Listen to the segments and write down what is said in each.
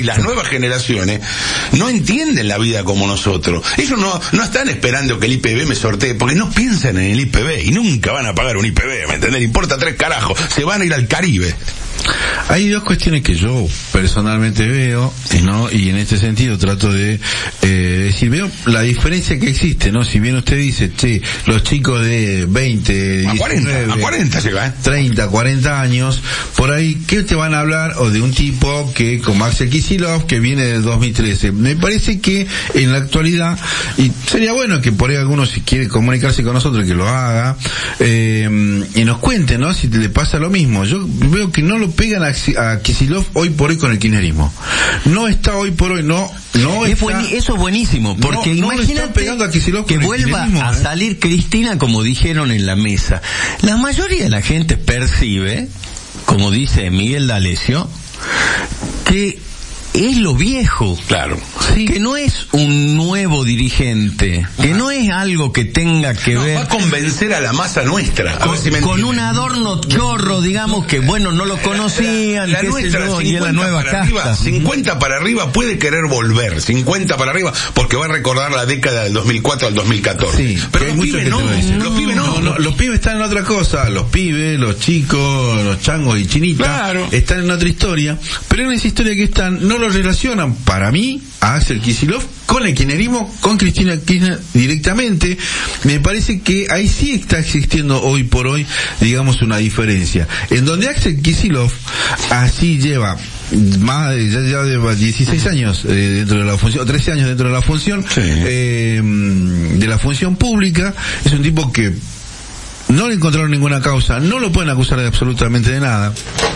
las nuevas generaciones no entienden la vida como nosotros. Ellos no están esperando que el IPB me sortee, porque no piensan en el IPB y nunca van a pagar un IPB, ¿me entendés? Le importa 3 carajos, se van a ir al Caribe. Hay 2 cuestiones que yo personalmente veo, ¿no? Y en este sentido trato de decir, veo la diferencia que existe, ¿no? Si bien usted dice, che, los chicos de 20, 19, a 40 llega, 30, 40 años, por ahí, ¿qué te van a hablar? O de un tipo que, como Axel Kicillof, que viene del 2013. Me parece que en la actualidad, y sería bueno que por ahí alguno, si quiere comunicarse con nosotros, que lo haga, y nos cuente, ¿no? Si le pasa lo mismo. Yo veo que no lo pegan a Kicillof hoy por hoy con el kirchnerismo. No está hoy por hoy, no está, eso es buenísimo, porque imagínate que vuelva a salir Cristina, como dijeron en la mesa. La mayoría de la gente percibe, como dice Miguel D'Alessio, que es lo viejo, claro, sí, que no es un nuevo dirigente, que no es algo que tenga que ver, va a convencer a la masa nuestra, con un adorno chorro, digamos, que bueno, no lo conocían, la nuestra, y es la nueva casta. 50 para arriba puede querer volver, 50 para arriba, porque va a recordar la década del 2004 al 2014. Sí, pero los pibes no, los pibes están en otra cosa, los pibes, los chicos, los changos y chinitas, claro, están en otra historia, pero en esa historia que están, no lo relacionan, para mí, a Axel Kicillof con el kirchnerismo, con Cristina Kirchner directamente. Me parece que ahí sí está existiendo hoy por hoy, digamos, una diferencia. En donde Axel Kicillof así lleva ya lleva 16 años dentro de la función, 13 años dentro de la función, sí, de la función pública. Es un tipo que no le encontraron ninguna causa, no lo pueden acusar de absolutamente de nada.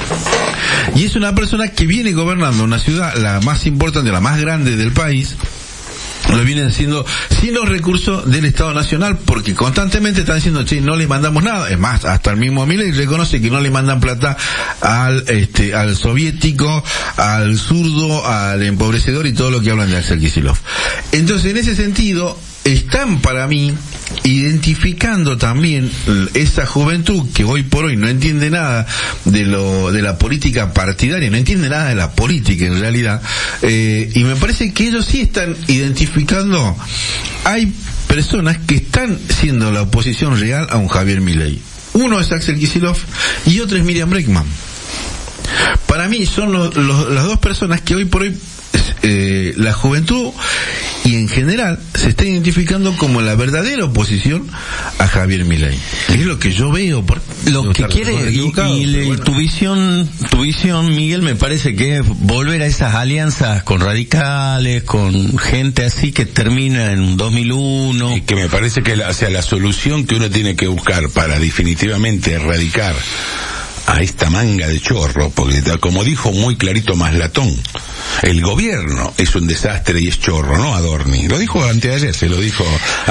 Y es una persona que viene gobernando una ciudad, la más importante, la más grande del país. Lo vienen haciendo sin los recursos del Estado Nacional, porque constantemente están diciendo, che, no le mandamos nada. Es más, hasta el mismo Milei reconoce que no le mandan plata al soviético, al zurdo, al empobrecedor y todo lo que hablan de Axel Kicillof. Entonces, en ese sentido, están para mí identificando también esa juventud que hoy por hoy no entiende nada de la política partidaria, no entiende nada de la política en realidad, y me parece que ellos sí están identificando. Hay personas que están siendo la oposición real a un Javier Milei. Uno es Axel Kicillof y otro es Miriam Bregman. Para mí son las 2 personas que hoy por hoy la juventud y en general se está identificando como la verdadera oposición a Javier Milei. Es lo que yo veo. Lo que quiere tu visión, Miguel, me parece que es volver a esas alianzas con radicales, con gente así que termina en 2001. Y que me parece que sea la solución que uno tiene que buscar para definitivamente erradicar a esta manga de chorro, porque como dijo muy clarito Maslatón, el gobierno es un desastre y es chorro, no Adorni. Lo dijo anteayer, se lo dijo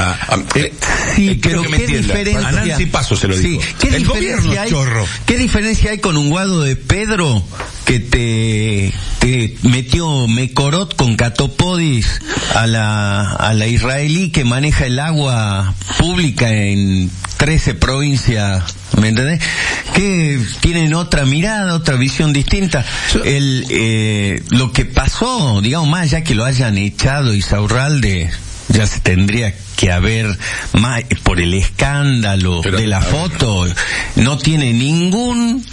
sí, pero ¿qué diferencia? A Nancy Paso se lo dijo. El gobierno es chorro. ¿Qué diferencia hay con un Guado de Pedro que te metió Mecorot con Catopodis a la israelí que maneja el agua pública en 13 provincias? ¿Me entendés? Que tienen otra mirada, otra visión distinta. Lo que pasó, digamos, más allá que lo hayan echado Isaurralde, ya se tendría que haber más por el escándalo de la foto. No tiene ningún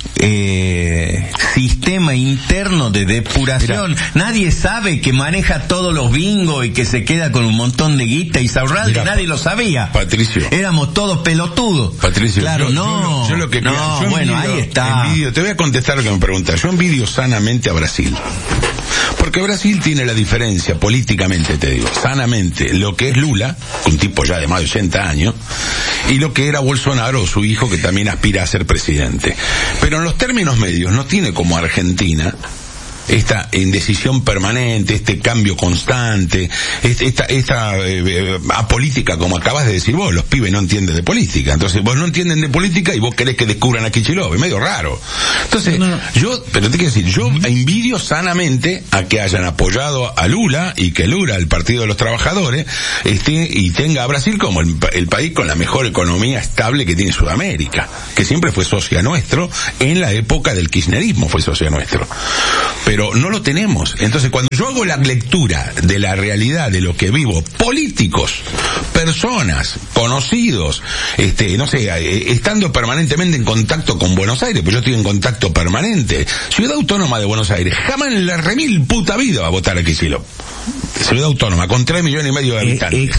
sistema interno de depuración. Nadie sabe que maneja todos los bingos y que se queda con un montón de guita. Isaurralde nadie lo sabía. Patricio, éramos todos pelotudos. Patricio, claro, yo lo que bueno, ahí está. Te voy a contestar lo que me preguntas. Yo envidio sanamente a Brasil. Porque Brasil tiene la diferencia políticamente, te digo, sanamente, lo que es Lula, un tipo ya de más de 80 años, y lo que era Bolsonaro, su hijo, que también aspira a ser presidente. Pero en los términos medios no tiene como Argentina esta indecisión permanente, este cambio constante, esta apolítica, como acabas de decir vos. Los pibes no entienden de política, entonces vos no entienden de política y vos querés que descubran a Kicillof, es medio raro. Entonces, pero te quiero decir, yo envidio sanamente a que hayan apoyado a Lula y que Lula, el Partido de los Trabajadores, y tenga a Brasil como el país con la mejor economía estable que tiene Sudamérica, que siempre fue socia nuestro, en la época del kirchnerismo fue socia nuestro. Pero pero no lo tenemos. Entonces, cuando yo hago la lectura de la realidad de lo que vivo, políticos, personas, conocidos, no sé, estando permanentemente en contacto con Buenos Aires, pues yo estoy en contacto permanente. Ciudad Autónoma de Buenos Aires, jamás en la remil puta vida va a votar a Kicillof. Ciudad Autónoma, con 3,5 millones de habitantes.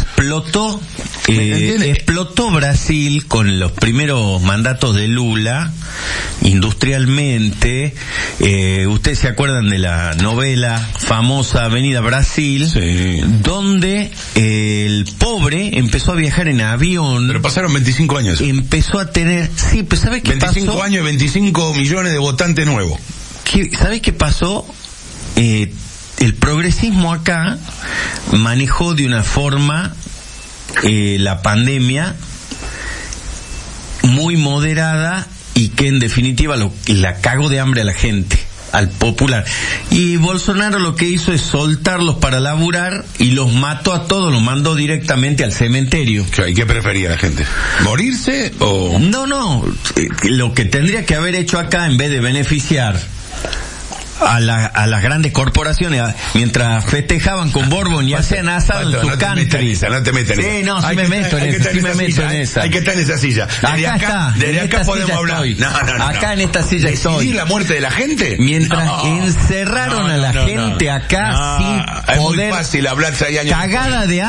Explotó Brasil con los primeros mandatos de Lula, industrialmente. Ustedes se acuerdan de la novela famosa Avenida Brasil, sí, donde el pobre empezó a viajar en avión. Pero pasaron 25 años. Empezó a tener... Sí, pero ¿sabes qué 25 pasó? años, 25 millones de votantes nuevos. ¿Sabes qué pasó? El progresismo acá manejó de una forma la pandemia muy moderada y que en definitiva la cagó de hambre a la gente, al popular. Y Bolsonaro lo que hizo es soltarlos para laburar y los mató a todos, los mandó directamente al cementerio. ¿Y qué prefería la gente? ¿Morirse o...? No, lo que tendría que haber hecho acá, en vez de beneficiar a las grandes corporaciones, mientras festejaban con Bourbon y hacían asado en su country. No te metas en esa. Sí, no, sí me meto en esa. Hay que estar en esa silla. Desde acá podemos hablar. No. Acá en esta silla estoy. ¿Decidir la muerte de la gente? Mientras encerraron a la gente acá sin poder. Es muy fácil hablar 6 años. Cagada de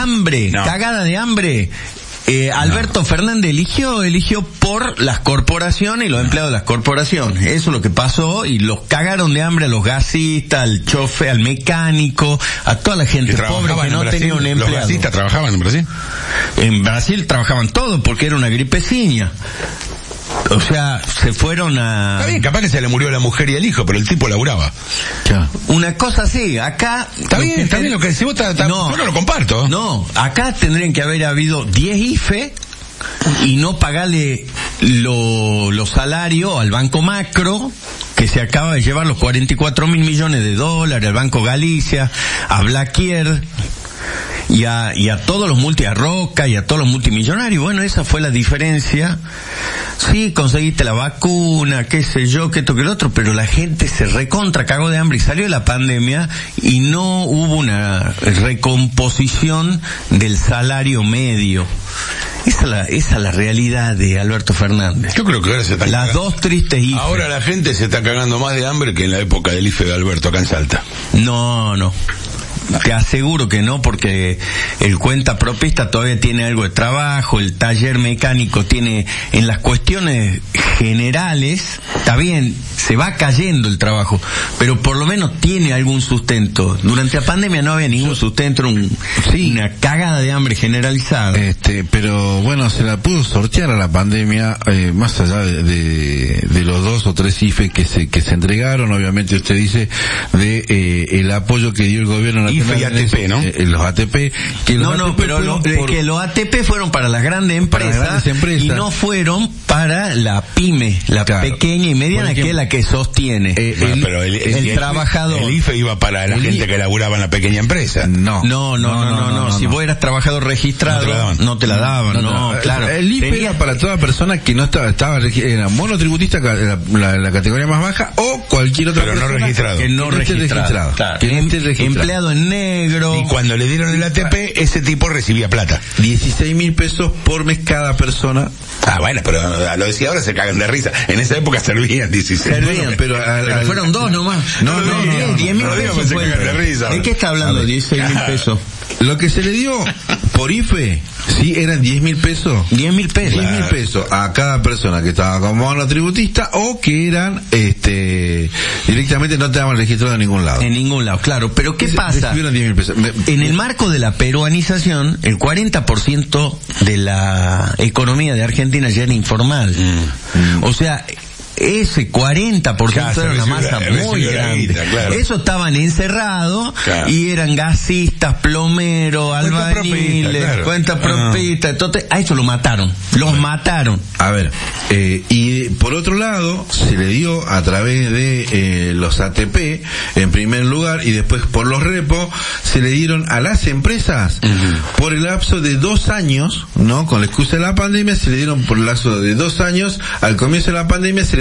hambre. Alberto Fernández eligió por las corporaciones y los empleados de las corporaciones. Eso es lo que pasó, y los cagaron de hambre a los gasistas, al chofer, al mecánico, a toda la gente pobre que no tenía un empleado. ¿Los gasistas trabajaban en Brasil? En Brasil trabajaban todos porque era una gripeciña. O sea, se fueron a... Está bien, capaz que se le murió la mujer y el hijo, pero el tipo laburaba. Ya. Una cosa así, acá... Está bien lo que decís vos, yo no lo comparto. No, acá tendrían que haber habido 10 IFE y no pagarle los salarios al Banco Macro, que se acaba de llevar los 44.000 millones de dólares, al Banco Galicia, a Blaquier... Y a todos los a Roca y a todos los multimillonarios. Bueno, esa fue la diferencia. Sí, conseguiste la vacuna, qué sé yo, que esto, que el otro, pero la gente se recontra cagó de hambre y salió de la pandemia y no hubo una recomposición del salario medio. Esa es la realidad de Alberto Fernández. Yo creo que ahora se están las dos tristes IFE. Ahora la gente se está cagando más de hambre que en la época del IFE de Alberto acá en Salta. No. Te aseguro que no, porque el cuentapropista todavía tiene algo de trabajo, el taller mecánico tiene, en las cuestiones generales, está bien, se va cayendo el trabajo, pero por lo menos tiene algún sustento. Durante la pandemia no había ningún sustento, una cagada de hambre generalizada. Pero bueno, se la pudo sortear a la pandemia, más allá de los 2 o 3 IFE que se entregaron, obviamente usted dice, el apoyo que dio el gobierno nacional. IFE y ATP, ¿no? Los ATP. Que los ATP fueron para las grandes empresas, y no fueron para la pyme, la pequeña y mediana, que es la que sostiene pero el trabajador. El IFE iba para la gente que laburaba en la pequeña empresa. No. Si vos eras trabajador registrado, no te la daban. No, claro. El IFE era para toda persona que no era monotributista, la categoría más baja, o cualquier otra persona no registrado. Que no registrado. Claro. Que no esté registrado. Empleado en negro. Y cuando le dieron el ATP, ese tipo recibía plata. 16.000 pesos por mes cada persona. Bueno, pero lo decía ahora, se cagan de risa. En esa época servían 16. Servían, pero fueron 2 nomás. No, 10.000 pesos fue. ¿De qué está hablando? 16.000 pesos. Lo que se le dio por IFE, sí, eran 10.000 pesos. 10.000 pesos. 10.000 pesos a cada persona que estaba como monotributista, o que eran, directamente no estaban registrados en ningún lado. En ningún lado, claro. Pero ¿qué pasa? Recibieron 10.000 pesos. En el marco de la peruanización, el 40% de la economía de Argentina ya era informal. O sea, ese 40% era una masa muy grande. Claro. Eso estaban encerrados, y eran gasistas, plomeros, albañiles, cuentapropistas. Entonces, a eso lo mataron. Los mataron. A ver, y por otro lado, se le dio a través de los ATP, en primer lugar, y después por los repos, se le dieron a las empresas por el lapso de 2 años, ¿no? Con la excusa de la pandemia, se le dieron por el lapso de 2 años. Al comienzo de la pandemia se le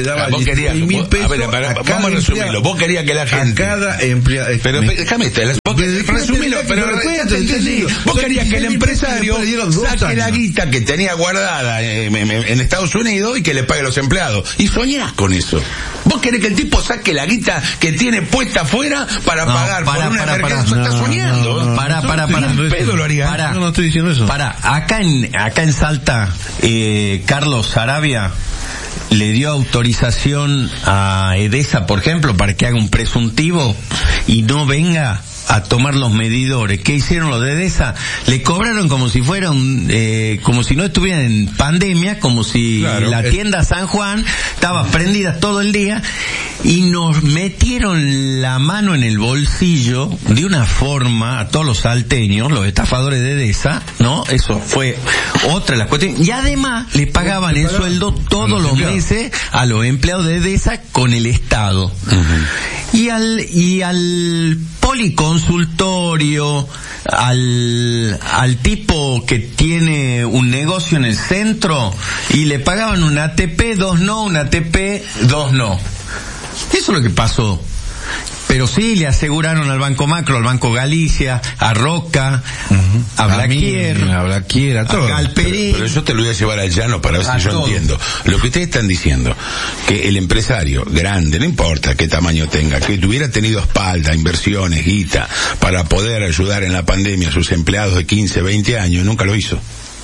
daba 16.000 pesos. Vamos a resumirlo. Vos querías que la gente. A cada empleado. Pero déjame, resumirlo, pero vos querías que el empresario saque la guita que tenía guardada en Estados Unidos y que le pague a los empleados. Y soñás con eso. Vos querés que el tipo saque la guita que tiene puesta afuera para pagar por una emergencia. Estás soñando. Para. Pedo lo haría. No estoy diciendo eso. Acá en Salta, Carlos Sarabia le dio autorización a Edesa, por ejemplo, para que haga un presuntivo y no venga a tomar los medidores. ¿Qué hicieron los de Edesa? Le cobraron como si fuera como si no estuvieran en pandemia, como si la tienda San Juan estaba prendida todo el día, y nos metieron la mano en el bolsillo de una forma a todos los salteños, los estafadores de Edesa, ¿no? Eso fue otra de las cuestiones. Y además le pagaban el sueldo todos los meses a los empleados de Edesa con el Estado. Uh-huh. Y al policonsultorio, al tipo que tiene un negocio en el centro, y le pagaban un ATP, 2 no, un ATP, 2 no. Eso es lo que pasó. Pero sí le aseguraron al Banco Macro, al Banco Galicia, a Roca, a Blaquier, a todo. Galperín. Pero yo te lo voy a llevar al llano para ver si yo entiendo. Lo que ustedes están diciendo, que el empresario grande, no importa qué tamaño tenga, que tuviera tenido espalda, inversiones, guita, para poder ayudar en la pandemia a sus empleados de 15, 20 años, nunca lo hizo.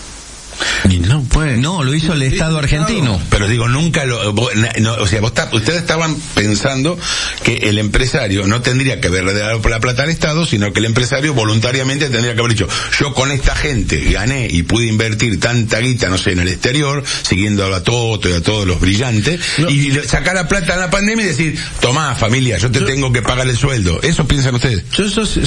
Y no, lo hizo el Estado argentino. Pero digo, nunca ustedes estaban pensando que el empresario no tendría que haberle dado la plata al Estado, sino que el empresario voluntariamente tendría que haber dicho, yo con esta gente gané y pude invertir tanta guita, no sé, en el exterior, siguiendo a Toto y a todos los brillantes, y sacar la plata en la pandemia y decir, tomá familia, yo tengo que pagar el sueldo. ¿Eso piensan ustedes? Yo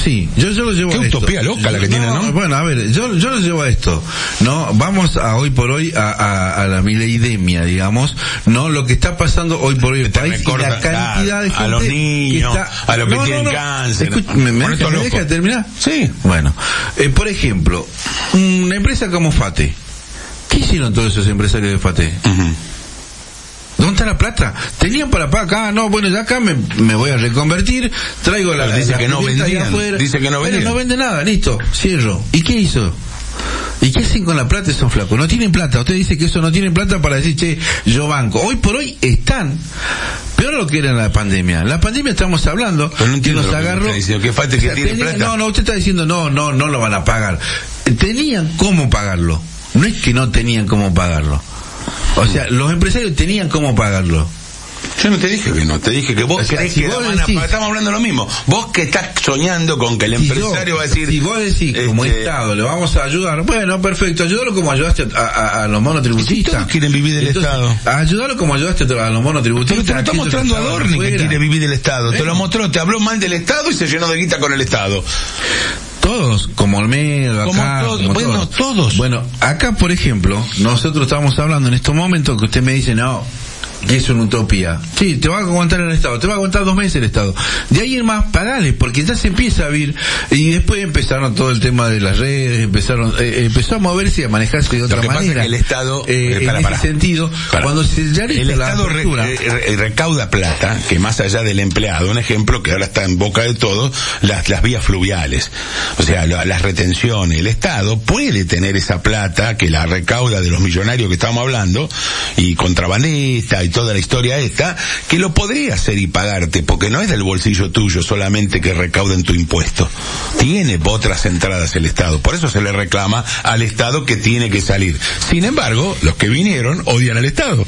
lo llevo a esto. Qué utopía loca la que tienen, ¿no? Bueno, a ver, yo lo llevo a esto, ¿no? Vamos a hoy por hoy a la mileidemia, digamos, no, lo que está pasando hoy por hoy en el país, y la cantidad de gente a los niños, a los que tienen cáncer. ¿Me deja terminar? Sí. Bueno, por ejemplo, una empresa como FATE, ¿qué hicieron todos esos empresarios de FATE? Uh-huh. ¿Dónde está la plata? Tenían para acá, no, bueno, ya acá me voy a reconvertir, traigo la... Dice que no vendían, dice que no vendían. Pero no vende nada, listo, cierro. ¿Y qué hizo? ¿Y qué hacen con la plata esos flacos? No tienen plata. Usted dice que eso no tienen plata para decir, che, yo banco. Hoy por hoy están peor lo que era en la pandemia. La pandemia estamos hablando, que nos agarró... Que falta que tiene plata. No, usted está diciendo, no lo van a pagar. Tenían cómo pagarlo. No es que no tenían cómo pagarlo. O sea, los empresarios tenían cómo pagarlo. Yo no te dije que no, te dije que vos crees que estamos hablando de lo mismo. Vos que estás soñando con que el empresario va a decir... Si vos decís, como Estado, le vamos a ayudar, bueno, perfecto, ayúdalo como ayudaste a los monotributistas. Todos quieren vivir del Estado. Ayúdalo como ayudaste a los monotributistas. Te lo está mostrando Adorni que quiere vivir del Estado. Te lo mostró, te habló mal del Estado y se llenó de guita con el Estado. Todos, como Olmedo, acá, todos. Bueno, acá, por ejemplo, nosotros estamos hablando en estos momentos que usted me dice, no, es una utopía. Sí, te va a aguantar el Estado, te va a aguantar 2 meses el Estado. De ahí en más, pagale, porque ya se empieza a ver, y después empezaron todo el tema de las redes, empezó a moverse y a manejarse de otra manera. Lo que pasa es que el Estado, en ese sentido, cuando se ya el Estado recauda plata, que más allá del empleado, un ejemplo que ahora está en boca de todos, las vías fluviales, o sea, las retenciones. El Estado puede tener esa plata que la recauda de los millonarios que estamos hablando, y contrabandistas, y toda la historia esta, que lo podría hacer y pagarte, porque no es del bolsillo tuyo solamente que recauden tu impuesto. Tiene otras entradas el Estado, por eso se le reclama al Estado que tiene que salir. Sin embargo, los que vinieron odian al Estado.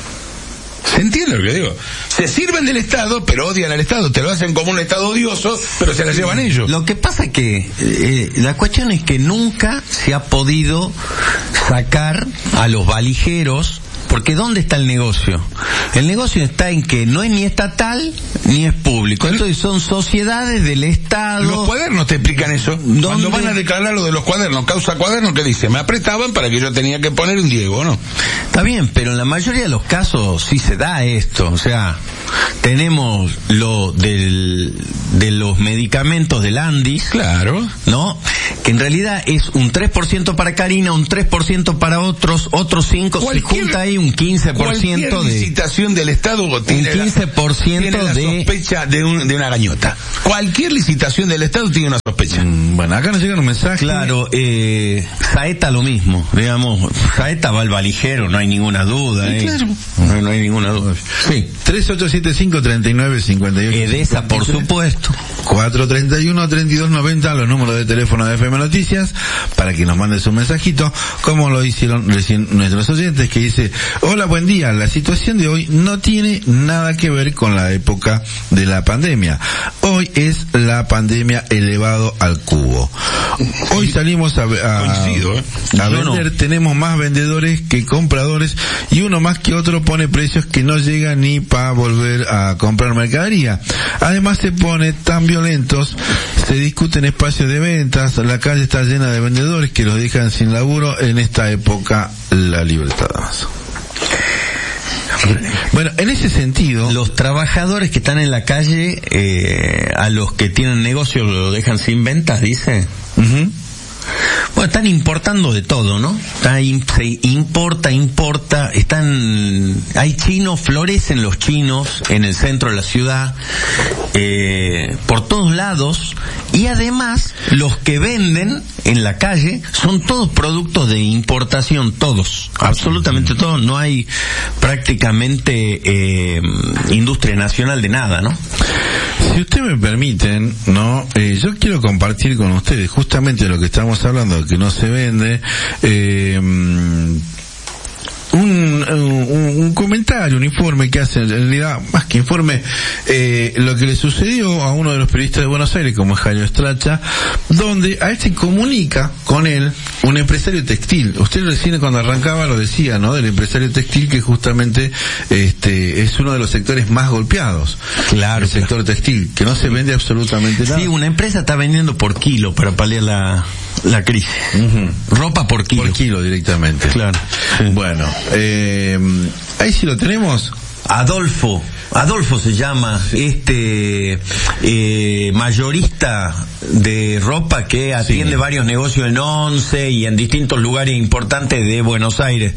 ¿Se entiende lo que digo? Se sirven del Estado, pero odian al Estado. Te lo hacen como un Estado odioso, pero se la llevan ellos. Lo que pasa es que la cuestión es que nunca se ha podido sacar a los valijeros. Porque ¿dónde está el negocio? El negocio está en que no es ni estatal ni es público. Entonces son sociedades del Estado. Los cuadernos te explican eso. Cuando van a declarar lo de los cuadernos, causa cuaderno, ¿qué dice? Me apretaban para que yo tenía que poner un Diego, ¿no? Está bien, pero en la mayoría de los casos sí se da esto. O sea, tenemos lo de los medicamentos del Andis. Claro. ¿No? que en realidad es un 3% para Karina, un 3% para otros 5%, se junta ahí un 15% de licitación del Estado tiene un 15% tiene la sospecha de una gañota. Cualquier licitación del Estado tiene una sospecha. Bueno, acá nos llega un mensaje. Claro, Saeta lo mismo, digamos, Saeta va al valijero, no hay ninguna duda. Claro. No hay ninguna duda. Sí. 3875-3958. Edesa, por supuesto. 431-3290, los números de teléfono de FM Noticias, para que nos mandes un mensajito, como lo hicieron recién nuestros oyentes, que dice: hola, buen día, la situación de hoy no tiene nada que ver con la época de la pandemia. Hoy es la pandemia elevado al cubo. Hoy salimos a vender, tenemos más vendedores que compradores, y uno más que otro pone precios que no llegan ni para volver a comprar mercadería. Además se pone tan violentos, se discuten espacios de ventas, la calle está llena de vendedores que los dejan sin laburo. En esta época, la libertad. Bueno, en ese sentido, los trabajadores que están en la calle, a los que tienen negocio lo dejan sin ventas, dice. Uh-huh. Bueno, están importando de todo, ¿no? Se importa, hay chinos, florecen los chinos en el centro de la ciudad, por todos lados, y además los que venden en la calle son todos productos de importación, todos, absolutamente todos, no hay prácticamente industria nacional de nada, ¿no? Si ustedes me permiten, ¿no? Yo quiero compartir con ustedes justamente lo que estamos hablando, que no se vende, un comentario, un informe que hace, en realidad, más que informe, lo que le sucedió a uno de los periodistas de Buenos Aires, como Jairo Estracha, donde a él se comunica con él un empresario textil. Usted recién cuando arrancaba lo decía, ¿no? Del empresario textil, que justamente es uno de los sectores más golpeados. Claro. El sector textil, que no se vende absolutamente nada. Sí, una empresa está vendiendo por kilo para paliar la crisis. Uh-huh. Ropa por kilo. Por kilo directamente. Claro. Sí. Bueno, ahí sí lo tenemos. Adolfo se llama mayorista de ropa que atiende varios negocios en Once y en distintos lugares importantes de Buenos Aires.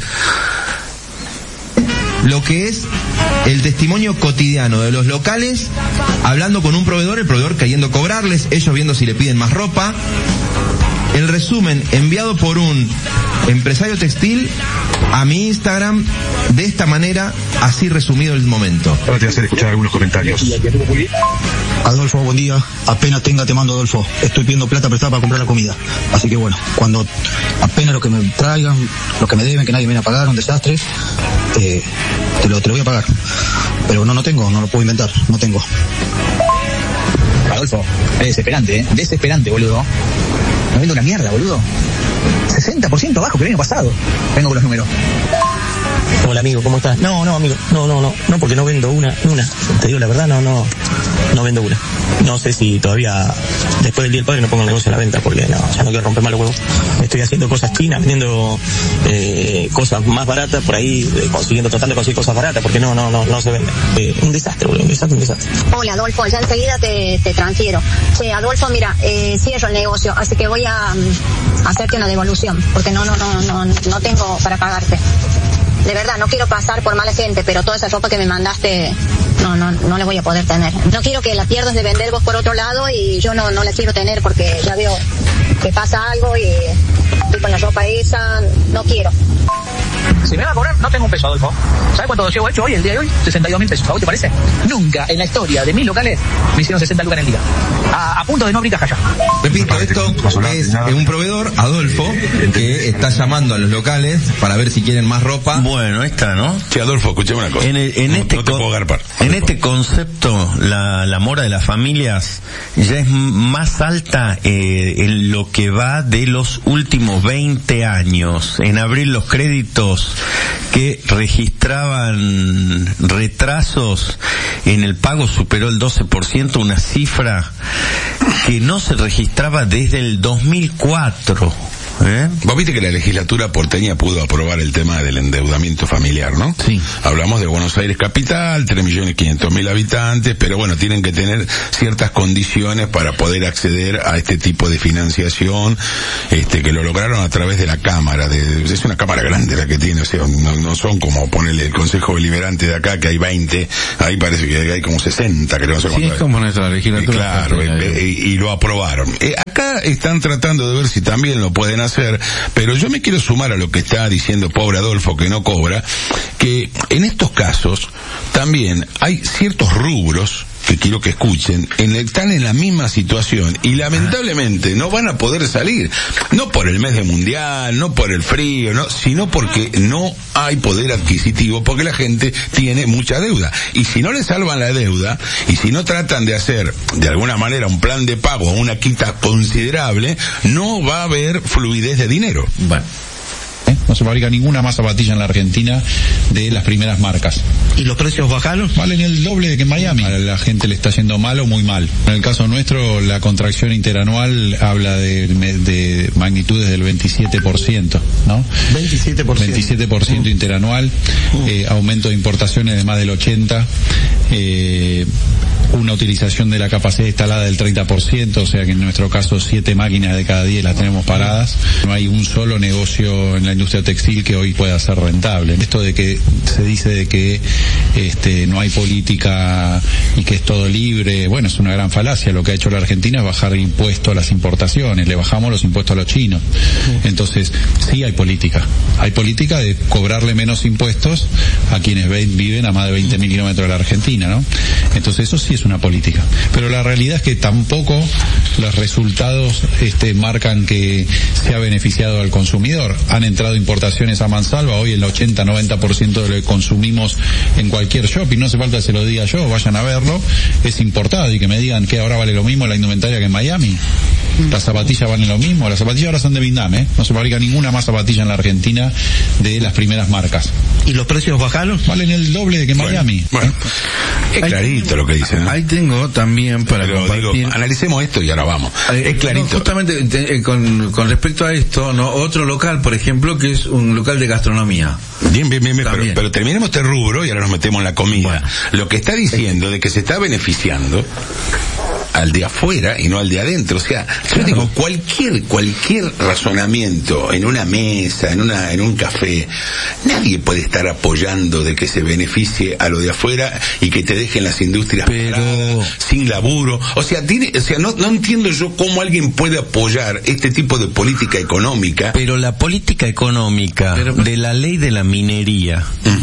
Lo que es el testimonio cotidiano de los locales, hablando con un proveedor, el proveedor queriendo cobrarles, ellos viendo si le piden más ropa. El resumen enviado por un empresario textil a mi Instagram, de esta manera, así resumido el momento. Ahora te voy a hacer escuchar algunos comentarios. Adolfo, buen día. Apenas tenga te mando, Adolfo. Estoy pidiendo plata prestada para comprar la comida. Así que bueno, cuando apenas lo que me traigan, lo que me deben, que nadie me viene a pagar, un desastre, te lo voy a pagar. Pero no tengo, no lo puedo inventar, no tengo. Adolfo, es desesperante, desesperante, boludo. No vendo una mierda, boludo. 60% abajo que el año pasado. Vengo con los números. Hola, amigo, ¿cómo estás? No, amigo, no, porque no vendo una. Te digo la verdad, no vendo una. No sé si todavía, después del Día del Padre, no pongo el negocio en la venta, porque ya no quiero romper más los huevos. Estoy haciendo cosas chinas, vendiendo cosas más baratas, por ahí, tratando de conseguir cosas baratas, porque no se vende. Un desastre, boludo, un desastre. Hola, Adolfo, ya enseguida te transfiero. Sí, Adolfo, mira, cierro el negocio, así que voy a hacerte una devolución, porque no tengo para pagarte. De verdad, no quiero pasar por mala gente, pero toda esa ropa que me mandaste, no la voy a poder tener. No quiero que la pierdas de vender vos por otro lado, y yo no la quiero tener porque ya veo que pasa algo y estoy con la ropa esa, no quiero. Si me va a cobrar, no tengo un peso, Adolfo. ¿Sabes cuánto llevo hecho hoy, el día de hoy? 62.000 pesos. ¿A vos te parece? Nunca en la historia de mis locales me hicieron 60 lucas en el día. A punto de no abrir caja ya. Repito, esto es un proveedor, Adolfo, que está llamando a los locales para ver si quieren más ropa. Bueno, esta, ¿no? Sí, Adolfo, escuchame una cosa. No te puedo agarpar. En este concepto, la mora de las familias ya es más alta en lo que va de los últimos 20 años. En abril los créditos que registraban retrasos en el pago superó el 12%, una cifra que no se registraba desde el 2004. Vos viste que la legislatura porteña pudo aprobar el tema del endeudamiento familiar, ¿no? Sí. Hablamos de Buenos Aires capital, 3.500.000 habitantes, pero bueno, tienen que tener ciertas condiciones para poder acceder a este tipo de financiación, que lo lograron a través de la Cámara. Es una Cámara grande la que tiene, o sea, no son como ponerle el Consejo Deliberante de acá, que hay 20, ahí parece que hay como 60, creo. No sé sí, es como nuestra legislatura. Claro, y lo aprobaron. Acá están tratando de ver si también lo pueden hacer, pero yo me quiero sumar a lo que está diciendo pobre Adolfo, que no cobra, que en estos casos también hay ciertos rubros que quiero que escuchen, están en la misma situación y lamentablemente no van a poder salir, no por el mes de mundial, no por el frío, no, sino porque no hay poder adquisitivo, porque la gente tiene mucha deuda, y si no le salvan la deuda, y si no tratan de hacer de alguna manera un plan de pago o una quita considerable, no va a haber fluidez de dinero. Bueno. No se fabrica ninguna más zapatilla en la Argentina de las primeras marcas. ¿Y los precios bajaron? Valen el doble que en Miami. A la gente le está yendo mal o muy mal. En el caso nuestro, la contracción interanual habla de magnitudes del 27%, ¿no? 27%. 27% interanual, aumento de importaciones de más del 80%, una utilización de la capacidad instalada del 30%, o sea que en nuestro caso 7 máquinas de cada 10 las tenemos paradas. No hay un solo negocio en la industria textil que hoy pueda ser rentable. Esto de que se dice de que no hay política y que es todo libre, bueno, es una gran falacia. Lo que ha hecho la Argentina es bajar impuestos a las importaciones, le bajamos los impuestos a los chinos. Entonces, sí hay política de cobrarle menos impuestos a quienes viven a más de 20.000 kilómetros de la Argentina, ¿no? Entonces eso sí es una política. Pero la realidad es que tampoco los resultados marcan que se ha beneficiado al consumidor. Han entrado importaciones a mansalva, hoy el 80-90% de lo que consumimos en cualquier shopping, no hace falta que se lo diga yo, vayan a verlo, es importado, y que me digan que ahora vale lo mismo la indumentaria que en Miami. Las zapatillas valen lo mismo, las zapatillas ahora son de Vietnam, no se fabrica ninguna más zapatilla en la Argentina de las primeras marcas. ¿Y los precios bajaron? Valen el doble que en Miami. Bueno, es clarito lo que dicen, ¿no? Ahí tengo también para compartir. Digo, analicemos esto y ahora vamos. Es clarito. No, justamente con respecto a esto, no, otro local, por ejemplo, que es un local de gastronomía. Bien, pero terminemos este rubro y ahora nos metemos en la comida. Bueno, lo que está diciendo de que se está beneficiando al de afuera y no al de adentro, o sea, yo digo, cualquier razonamiento en una mesa, en un café, nadie puede estar apoyando de que se beneficie a lo de afuera y que te dejen las industrias paradas, sin laburo. O sea, no entiendo yo cómo alguien puede apoyar este tipo de política económica. Pero la política económica de la ley de la minería,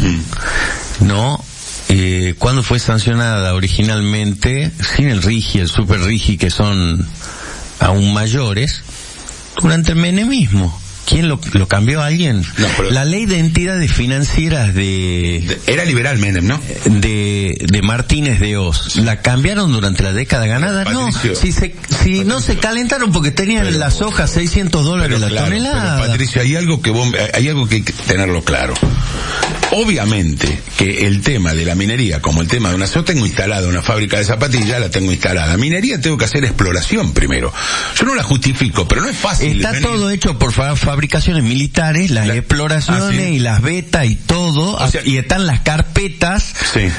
¿no? Cuando fue sancionada originalmente, sin el RIGI, el Super RIGI, que son aún mayores, durante el menemismo. ¿Quién lo cambió? ¿Alguien? No, la ley de entidades financieras era liberal Menem, ¿no? De Martínez de Oz. ¿La cambiaron durante la década ganada? Patricio, no, no se calentaron porque tenían las hojas $600 la tonelada. Pero Patricio, hay algo que hay que tenerlo claro. Obviamente que el tema de la minería, como el tema de yo tengo instalada una fábrica de zapatillas, la tengo instalada. Minería tengo que hacer exploración primero. Yo no la justifico, pero no es fácil. Está todo hecho por fabricaciones militares, las exploraciones y las betas y todo, o sea, y están las carpetas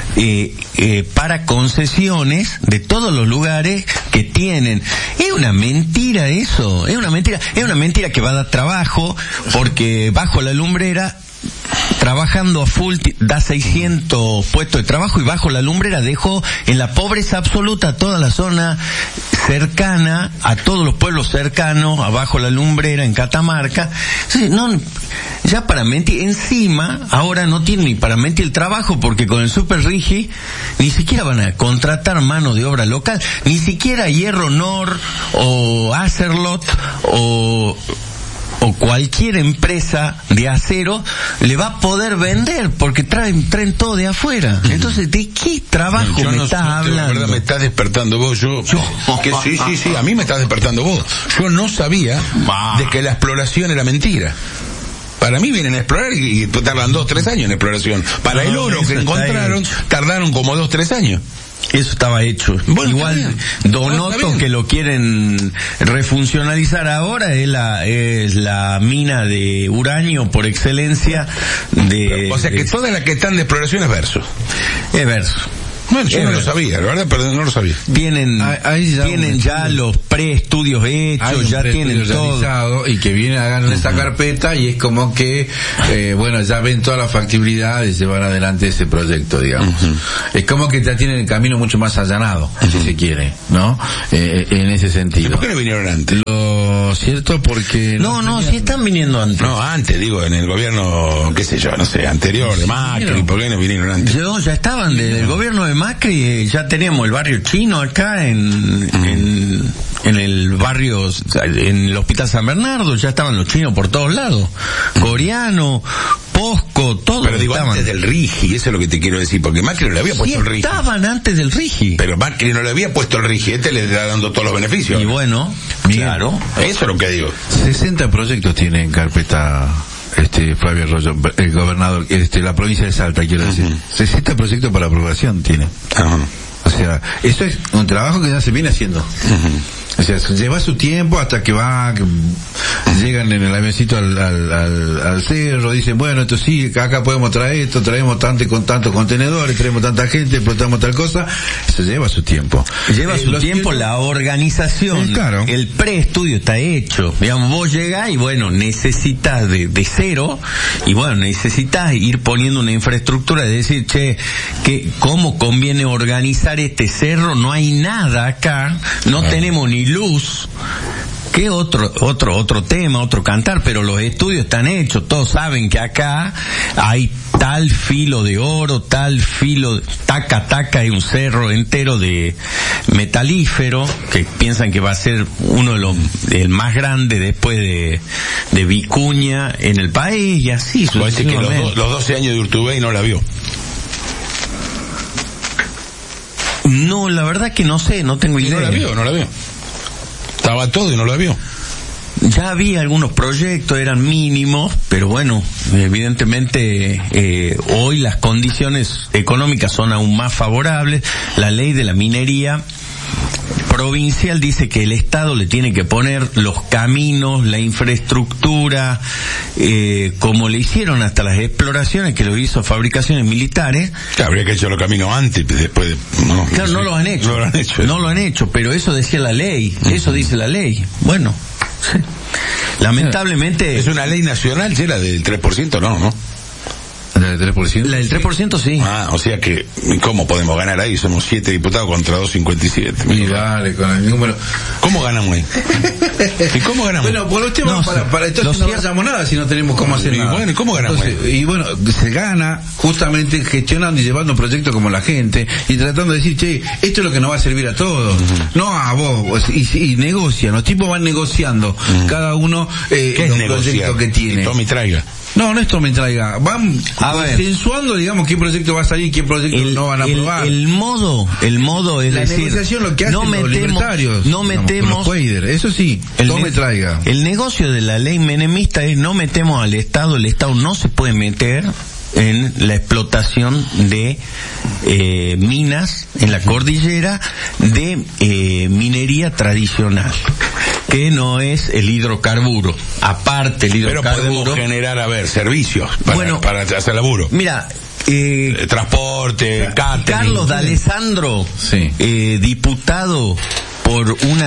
para concesiones de todos los lugares que tienen. Es una mentira eso, es una mentira que va a dar trabajo, porque bajo la lumbrera, trabajando a full, da 600 puestos de trabajo, y bajo la lumbrera dejó en la pobreza absoluta a toda la zona cercana, a todos los pueblos cercanos, abajo la lumbrera, en Catamarca. Entonces, no, ya para mentir, encima, ahora no tienen ni para mentir el trabajo, porque con el Super Rigi ni siquiera van a contratar mano de obra local, ni siquiera Hierro Nor o Acerlot o cualquier empresa de acero le va a poder vender, porque traen todo de afuera. Entonces, ¿de qué trabajo me estás hablando? La verdad, me estás despertando vos. Sí, a mí me estás despertando vos. Yo no sabía de que la exploración era mentira. Para mí vienen a explorar y tardan 2-3 años en exploración. Para el oro que encontraron, tardaron como 2-3 años. Eso estaba hecho. Bueno, igual Donoto, que lo quieren refuncionalizar ahora, es la mina de uranio por excelencia de... O sea que todas las que están de exploración es Verso. Es Verso. Bueno, yo no lo sabía, la verdad, perdón, no lo sabía. Tienen ya los preestudios hechos, ya tienen todo. Y que vienen a ganar esta carpeta y es como que, bueno, ya ven toda la factibilidad y se van adelante ese proyecto, digamos. Es como que ya tienen el camino mucho más allanado, si se quiere, ¿no? En ese sentido. ¿Y por qué no vinieron antes? Lo cierto porque... No, sí están viniendo antes. No, antes, digo, en el gobierno, qué sé yo, no sé, anterior, de Macri, ¿por qué no vinieron antes? Ya estaban del gobierno de Macri, ya teníamos el barrio chino acá en el barrio, en el Hospital San Bernardo, ya estaban los chinos por todos lados. Coreano, Posco, todo. Pero digo, antes del Rigi, eso es lo que te quiero decir, porque Macri no le había puesto el Rigi. Estaban antes del Rigi. Pero Macri no le había puesto el Rigi, le está dando todos los beneficios. Y bueno, claro. Eso es lo que digo. 60 proyectos tiene en carpeta Flavio Arroyo, el gobernador, la provincia de Salta, quiero decir. 60 proyectos para aprobación tiene. O sea, eso es un trabajo que ya se viene haciendo. O sea, lleva su tiempo hasta que llegan en el avioncito al cerro, dicen, bueno, esto sí, acá podemos traer esto, traemos tantos contenedores, traemos tanta gente, explotamos tal cosa. Eso lleva su tiempo. Lleva su tiempo la organización. Claro. El preestudio está hecho. Digamos, vos llegás y bueno, necesitas de cero, y bueno, necesitas ir poniendo una infraestructura, de decir, ¿cómo conviene organizar este cerro? No hay nada acá, no tenemos ni luz. ¿Qué otro tema, otro cantar? Pero los estudios están hechos, todos saben que acá hay tal filo de oro, tal filo, taca, hay un cerro entero de metalífero, que piensan que va a ser el más grande después de Vicuña en el país, y así sucesivamente. Puede ser que los 12 años de Urtubey no la vio. No, la verdad que no sé, no tengo idea. No la vio. Estaba todo y no la vio. Ya había algunos proyectos, eran mínimos, pero bueno, evidentemente hoy las condiciones económicas son aún más favorables. La ley de la minería provincial dice que el Estado le tiene que poner los caminos, la infraestructura, como le hicieron hasta las exploraciones que lo hizo Fabricaciones Militares. Claro, habría que hecho los caminos antes, después no. Claro, no lo han hecho. No lo han hecho, pero eso decía la ley, eso dice la ley. Bueno, sí. Lamentablemente... ¿Es una ley nacional, la del 3%? No. ¿La del 3%? La del 3% sí. O sea que, ¿cómo podemos ganar ahí? Somos 7 diputados contra 257. Y dale, con el número. ¿Cómo ganamos ahí? ¿Y cómo ganamos? Bueno, por los temas, para esto no hacemos nada si no tenemos cómo hacer nada. Bueno, ¿y cómo ganamos ahí? Y bueno, se gana justamente gestionando y llevando proyectos como la gente y tratando de decir, esto es lo que nos va a servir a todos. No a vos. Y negocian, los tipos van negociando cada uno los proyectos que tiene. Que tome y traiga. No esto me traiga. Van consensuando, digamos, qué proyecto va a salir, qué proyecto no van a aprobar. El modo es la decir, negociación, lo que hacen los libertarios, no metemos, eso sí, me traiga. El negocio de la ley menemista es no metemos al Estado, el Estado no se puede meter en la explotación de minas en la cordillera de minería tradicional, que no es el hidrocarburo. Aparte el hidrocarburo. Pero podemos generar, servicios para hacer laburo. Mira, transporte, catering. Carlos D'Alessandro, diputado por una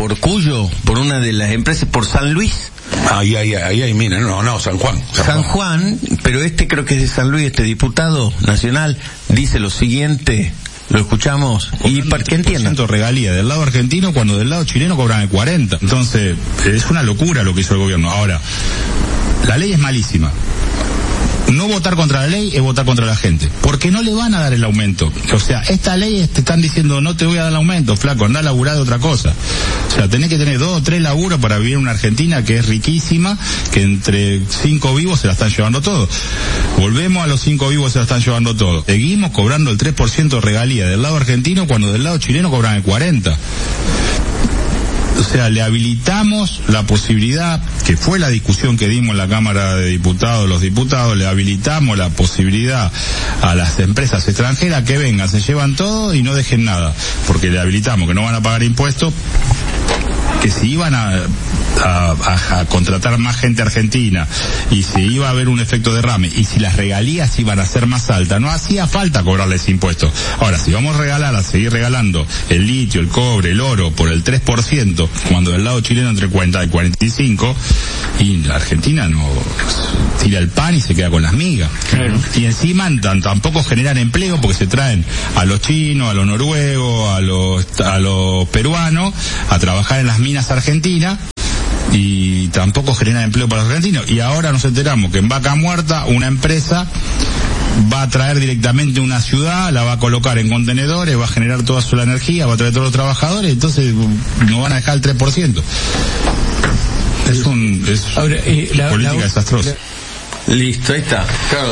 de las empresas, por San Luis. Ahí hay minas, no, San Juan. San Juan, pero creo que es de San Luis, diputado nacional, dice lo siguiente, lo escuchamos, y para que entiendan. Regalía del lado argentino cuando del lado chileno cobran el 40%. Entonces, es una locura lo que hizo el gobierno. Ahora, la ley es malísima. No votar contra la ley es votar contra la gente, porque no le van a dar el aumento. O sea, esta ley te están diciendo, no te voy a dar el aumento, flaco, andá a laburar de otra cosa. O sea, tenés que tener 2 o 3 laburos para vivir en una Argentina que es riquísima, que entre 5 vivos se la están llevando todo. Volvemos a los 5 vivos se la están llevando todo. Seguimos cobrando el 3% de regalía del lado argentino cuando del lado chileno cobran el 40%. O sea, le habilitamos la posibilidad, que fue la discusión que dimos en la Cámara de Diputados, los diputados, le habilitamos la posibilidad a las empresas extranjeras que vengan, se llevan todo y no dejen nada, porque le habilitamos que no van a pagar impuestos, que si iban a contratar más gente argentina y si iba a haber un efecto derrame y si las regalías iban a ser más altas, no hacía falta cobrarles impuestos. Ahora, si vamos a seguir regalando el litio, el cobre, el oro por el 3%, cuando del lado chileno entre 40 y 45, y la Argentina no tira el pan y se queda con las migas. Claro. Y encima tampoco generan empleo porque se traen a los chinos, a los noruegos, a los peruanos a trabajar en las minas argentinas, y tampoco genera empleo para los argentinos. Y ahora nos enteramos que en Vaca Muerta una empresa va a traer directamente una ciudad, la va a colocar en contenedores, va a generar toda su energía, va a traer todos los trabajadores, entonces nos van a dejar el 3%. Es política desastrosa. Listo, ahí está.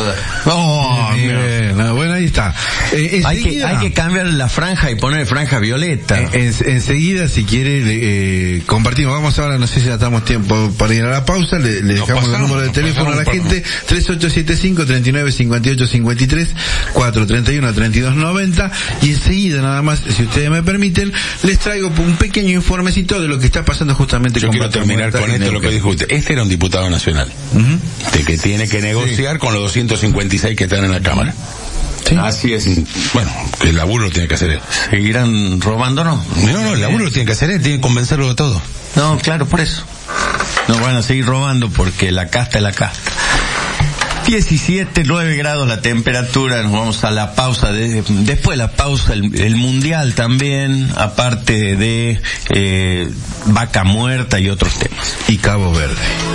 Bueno, ahí está. Hay que cambiar la franja y poner franja violeta. Enseguida, si quiere, compartimos. Vamos ahora, no sé si ya estamos tiempo para ir a la pausa. Le dejamos el número de teléfono a la gente: 3875-395853, 431-3290. Y enseguida, nada más, si ustedes me permiten, les traigo un pequeño informecito de lo que está pasando justamente. Yo quiero terminar con esto, lo que dijo usted. Este era un diputado nacional, de que tiene que negociar con los 256 que están en la Cámara. Sí. Así es. Bueno, el laburo lo tiene que hacer él. ¿Seguirán robando, no? No, el laburo lo tiene que hacer él, tiene que convencerlo de todo. No, claro, por eso. No van a seguir robando porque la casta es la casta. 17, 9 grados la temperatura, nos vamos a la pausa. Después de la pausa, el Mundial también, aparte de Vaca Muerta y otros temas. Y Cabo Verde.